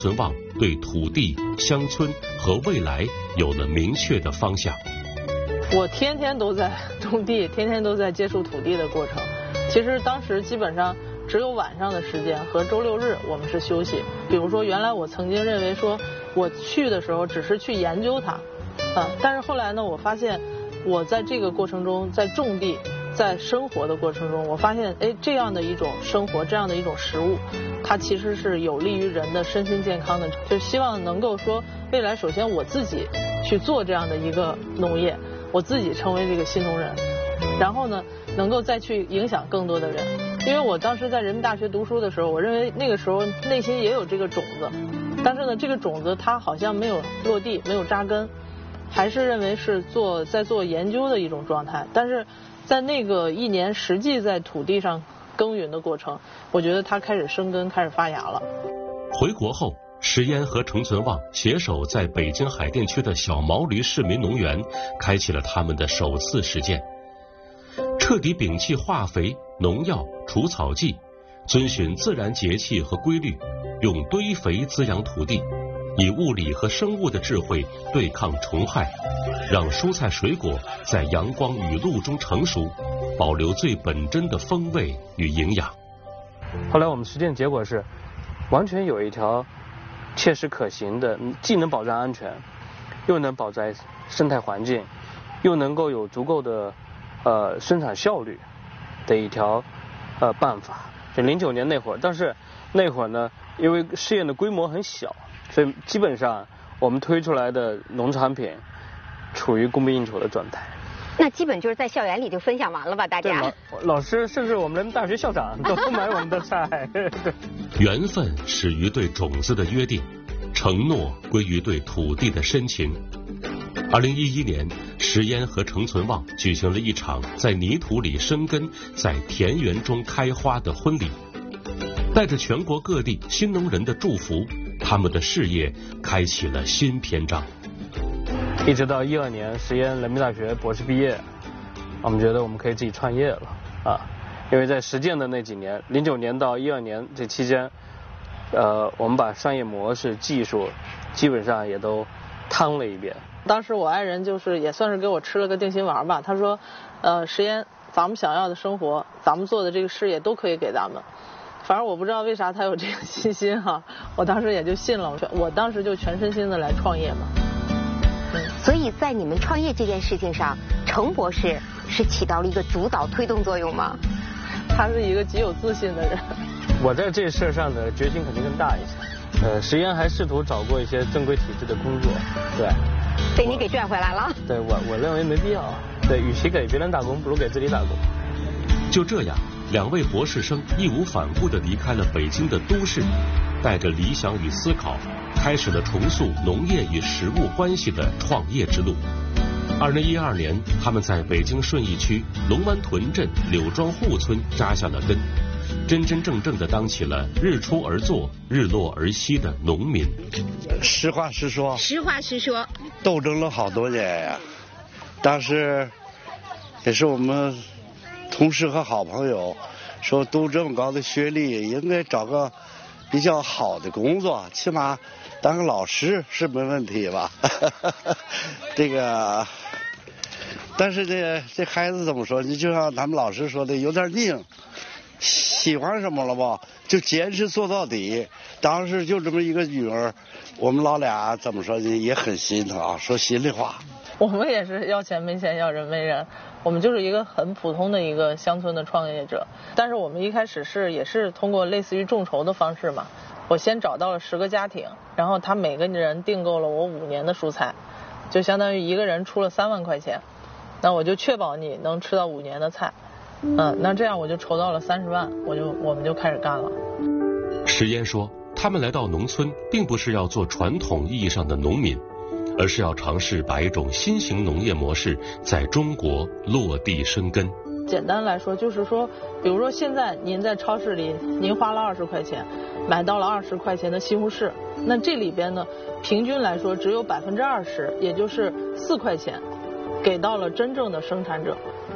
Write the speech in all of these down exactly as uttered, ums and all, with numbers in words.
存旺对土地、乡村和未来有了明确的方向。 我天天都在种地，天天都在接触土地的过程。其实当时基本上只有晚上的时间和周六日我们是休息。比如说，原来我曾经认为说我去的时候只是去研究它，啊，但是后来呢，我发现我在这个过程中，在种地，在生活的过程中，我发现，哎，这样的一种生活，这样的一种食物，它其实是有利于人的身心健康的。就希望能够说，未来首先我自己去做这样的一个农业，我自己成为这个新农人，然后呢，能够再去影响更多的人。因为我当时在人民大学读书的时候，我认为那个时候内心也有这个种子，但是呢，这个种子它好像没有落地，没有扎根，还是认为是做在做研究的一种状态。但是在那个一年实际在土地上耕耘的过程，我觉得它开始生根，开始发芽了。 回国后，石嫣和程存旺携手在北京海淀区的小毛驴市民农园，开启了他们的首次实践，彻底摒弃化肥、农药、除草剂，遵循自然节气和规律，用堆肥滋养土地，以物理和生物的智慧对抗虫害，让蔬菜水果在阳光雨露中成熟，保留最本真的风味与营养。 后来我们实践结果是，完全有一条切实可行的，既能保障安全，又能保在生态环境，又能够有足够的呃生产效率的一条呃办法。就零九年那会儿，但是那会儿呢，因为试验的规模很小，所以基本上我们推出来的农产品处于供不应求的状态。 那基本就是在校园里就分享完了吧，大家。 对，老老师甚至我们大学校长都买我们的菜。 缘分始于对种子的约定，承诺归于对土地的深情。二零一一年，石嫣和程存旺举行了一场在泥土里生根、在田园中开花的婚礼。带着全国各地新农人的祝福，他们的事业开启了新篇章。 一直到一二年，石嫣人民大学博士毕业，我们觉得我们可以自己创业了啊！因为在实践的那几年，零九年到一二年这期间，呃，我们把商业模式、技术基本上也都趟了一遍。 当时我爱人就是也算是给我吃了个定心丸吧，他说，呃，石嫣，咱们想要的生活，咱们做的这个事业都可以给咱们。反正我不知道为啥他有这个信心哈、啊，我当时也就信了，我当时就全身心的来创业嘛。 所以在你们创业这件事情上，程博士是起到了一个主导推动作用吗？ 他是一个极有自信的人。 我在这事上的决心肯定更大一些。呃，石嫣还试图找过一些正规体制的工作，对， 被你给赚回来了。 对我我认为没必要。对，与其给别人打工，不如给自己打工。 就这样，两位博士生义无反顾地离开了北京的都市，带着理想与思考，开始了重塑农业与食物关系的创业之路。二零一二年，他们在北京顺义区龙湾屯镇柳庄户村扎下了根，真真正正地当起了日出而作、日落而息的农民。 实话实说， 实话实说， 斗争了好多年呀。当时也是我们同事和好朋友说，读这么高的学历，应该找个比较好的工作，起码当个老师是没问题吧。这个，但是这这孩子怎么说？你就像他们老师说的，有点拧。喜欢什么了吧，就坚持做到底。当时就这么一个女儿，我们老俩怎么说呢，也很心疼啊，说心里话。 我们也是要钱没钱，要人没人，我们就是一个很普通的一个乡村的创业者。但是我们一开始是也是通过类似于众筹的方式嘛，我先找到了十个家庭，然后他每个人订购了我五年的蔬菜，就相当于一个人出了三万块钱，那我就确保你能吃到五年的菜。嗯，那这样我就筹到了三十万，我就我们就开始干了。 石嫣说，他们来到农村，并不是要做传统意义上的农民，而是要尝试把一种新型农业模式在中国落地生根。 简单来说，就是说，比如说现在您在超市里，您花了二十块钱，买到了二十块钱的西红柿，那这里边呢，平均来说只有百分之二十，也就是四块钱，给到了真正的生产者。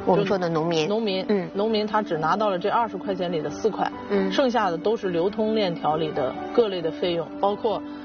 我们说的农民， 农民， 嗯， 农民他只拿到了这二十块钱里的四块， 嗯， 剩下的都是流通链条里的各类的费用，包括